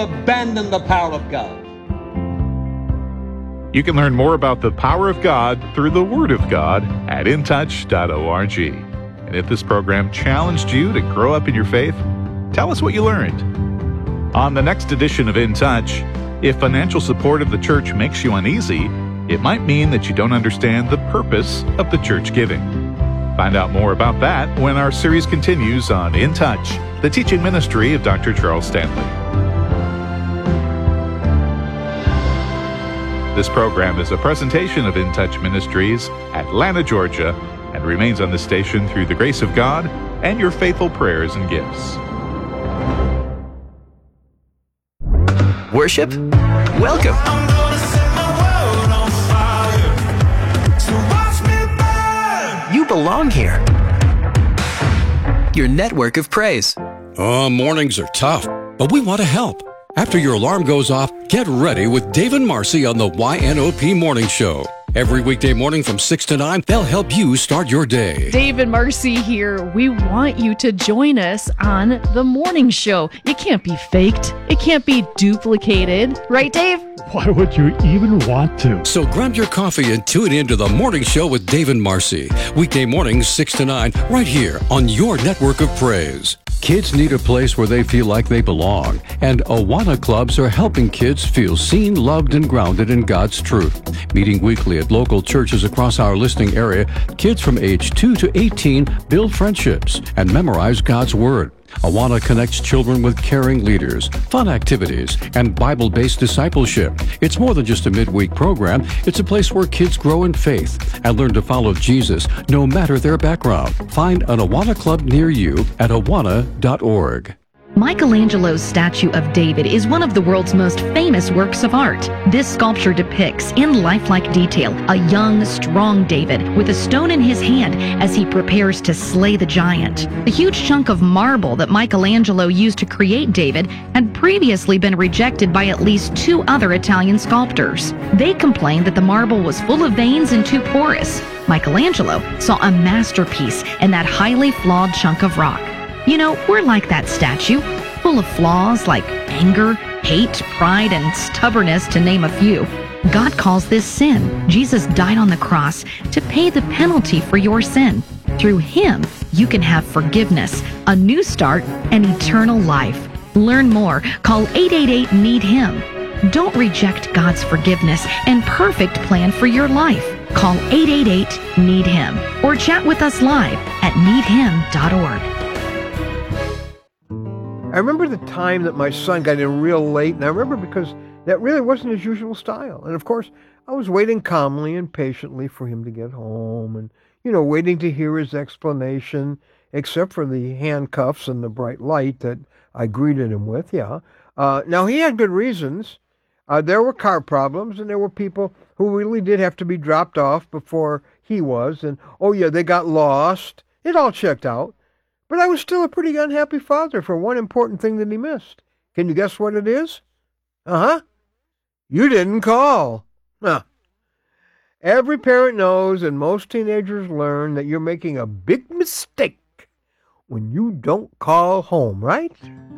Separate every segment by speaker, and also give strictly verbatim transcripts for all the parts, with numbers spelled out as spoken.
Speaker 1: Abandon the power of God.
Speaker 2: You can learn more about the power of God through the Word of God at in touch dot org. And if this program challenged you to grow up in your faith, tell us what you learned. On the next edition of In Touch, if financial support of the church makes you uneasy, it might mean that you don't understand the purpose of the church giving. Find out more about that when our series continues on In Touch, the teaching ministry of Doctor Charles Stanley. This program is a presentation of In Touch Ministries, Atlanta, Georgia, and remains on the station through the grace of God and your faithful prayers and gifts.
Speaker 3: Worship? Welcome. I'm gonna set my world on fire. So watch me burn. You belong here. Your network of praise.
Speaker 4: Oh, mornings are tough, but we want to help. After your alarm goes off, get ready with Dave and Marcy on the Y N O P Morning Show. Every weekday morning from six to nine, they'll help you start your day.
Speaker 5: Dave and Marcy here. We want you to join us on the morning show. It can't be faked. It can't be duplicated. Right, Dave?
Speaker 6: Why would you even want to?
Speaker 4: So grab your coffee and tune in to the morning show with Dave and Marcy. Weekday mornings, six to nine, right here on your network of praise. Kids need a place where they feel like they belong, and Awana clubs are helping kids feel seen, loved, and grounded in God's truth. Meeting weekly at local churches across our listening area, kids from age two to eighteen build friendships and memorize God's Word. Awana connects children with caring leaders, fun activities, and Bible-based discipleship. It's more than just a midweek program. It's a place where kids grow in faith and learn to follow Jesus no matter their background. Find an Awana club near you at awana dot org.
Speaker 7: Michelangelo's statue of David is one of the world's most famous works of art. This sculpture depicts, in lifelike detail, a young, strong David with a stone in his hand as he prepares to slay the giant. The huge chunk of marble that Michelangelo used to create David had previously been rejected by at least two other Italian sculptors. They complained that the marble was full of veins and too porous. Michelangelo saw a masterpiece in that highly flawed chunk of rock. You know, we're like that statue, full of flaws like anger, hate, pride, and stubbornness, to name a few. God calls this sin. Jesus died on the cross to pay the penalty for your sin. Through Him, you can have forgiveness, a new start, and eternal life. Learn more. Call eight eight eight, need him. Don't reject God's forgiveness and perfect plan for your life. Call eight eight eight, need him or chat with us live at need him dot org.
Speaker 8: I remember the time that my son got in real late, and I remember because that really wasn't his usual style. And of course, I was waiting calmly and patiently for him to get home and, you know, waiting to hear his explanation, except for the handcuffs and the bright light that I greeted him with, yeah. Uh, now, he had good reasons. Uh, there were car problems, and there were people who really did have to be dropped off before he was. And, oh, yeah, they got lost. It all checked out. But I was still a pretty unhappy father for one important thing that he missed. Can you guess what it is? Uh-huh. You didn't call. Huh. Every parent knows, and most teenagers learn, that you're making a big mistake when you don't call home, right?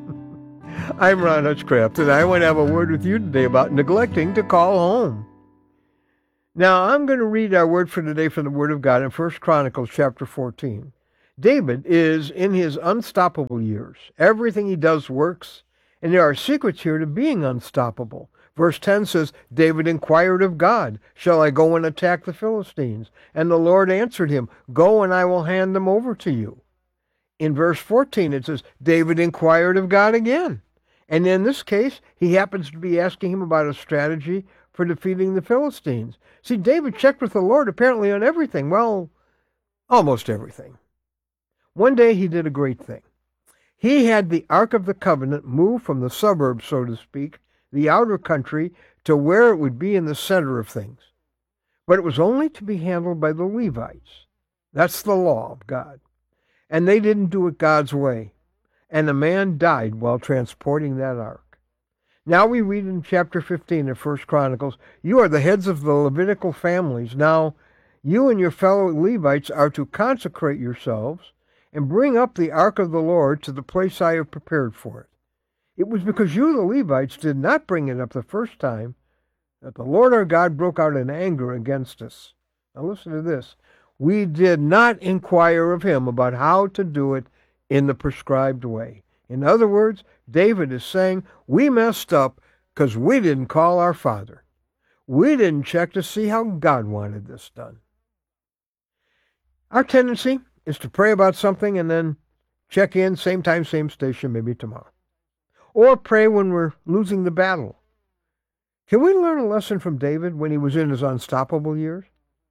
Speaker 8: I'm Ron Hutchcraft, and I want to have a word with you today about neglecting to call home. Now, I'm going to read our word for today from the Word of God in First Chronicles chapter fourteen. David is in his unstoppable years. Everything he does works, and there are secrets here to being unstoppable. Verse ten says, David inquired of God, shall I go and attack the Philistines? And the Lord answered him, go and I will hand them over to you. In verse fourteen it says, David inquired of God again. And in this case, he happens to be asking him about a strategy for defeating the Philistines. See, David checked with the Lord apparently on everything. Well, almost everything. One day he did a great thing. He had the Ark of the Covenant moved from the suburbs, so to speak, the outer country, to where it would be in the center of things. But it was only to be handled by the Levites. That's the law of God. And they didn't do it God's way. And a man died while transporting that ark. Now we read in chapter fifteen of First Chronicles, you are the heads of the Levitical families. Now you and your fellow Levites are to consecrate yourselves and bring up the ark of the Lord to the place I have prepared for it. It was because you, the Levites, did not bring it up the first time that the Lord our God broke out in anger against us. Now listen to this. We did not inquire of him about how to do it in the prescribed way. In other words, David is saying, we messed up because we didn't call our father. We didn't check to see how God wanted this done. Our tendency is to pray about something and then check in, same time, same station, maybe tomorrow. Or pray when we're losing the battle. Can we learn a lesson from David when he was in his unstoppable years?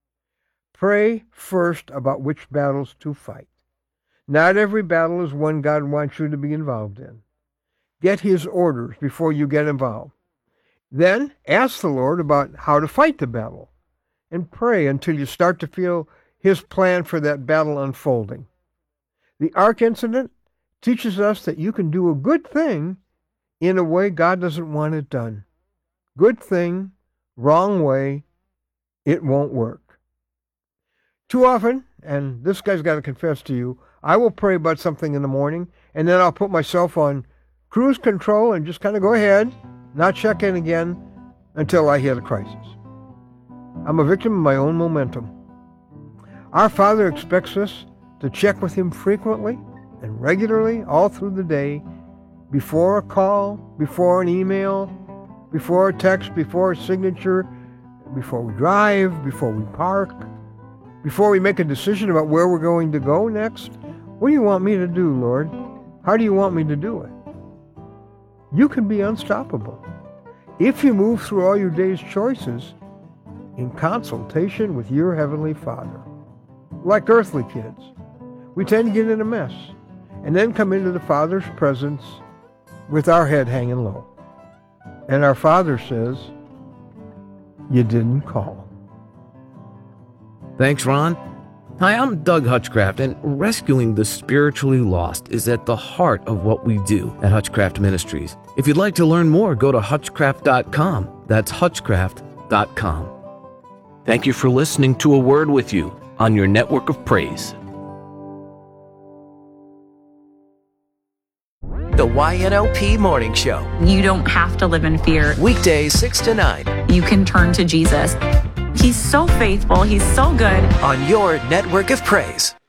Speaker 8: Pray first about which battles to fight. Not every battle is one God wants you to be involved in. Get his orders before you get involved. Then ask the Lord about how to fight the battle, and pray until you start to feel his plan for that battle unfolding. The Ark incident teaches us that you can do a good thing in a way God doesn't want it done. Good thing, wrong way, it won't work. Too often, and this guy's got to confess to you, I will pray about something in the morning, and then I'll put myself on cruise control and just kind of go ahead, not check in again until I hit a crisis. I'm a victim of my own momentum. Our Father expects us to check with him frequently and regularly all through the day, before a call, before an email, before a text, before a signature, before we drive, before we park, before we make a decision about where we're going to go next. What do you want me to do, Lord? How do you want me to do it? You can be unstoppable if you move through all your day's choices in consultation with your Heavenly Father. Like earthly kids, we tend to get in a mess and then come into the Father's presence with our head hanging low. And our Father says, you didn't call.
Speaker 9: Thanks, Ron. Hi, I'm Doug Hutchcraft, and rescuing the spiritually lost is at the heart of what we do at Hutchcraft Ministries. If you'd like to learn more, go to hutchcraft dot com. That's hutchcraft dot com. Thank you for listening to A Word With You on your network of praise.
Speaker 3: The Y N O P Morning Show.
Speaker 10: You don't have to live in fear.
Speaker 3: Weekdays six to nine.
Speaker 10: You can turn to Jesus. He's so faithful. He's so good.
Speaker 3: On your network of praise.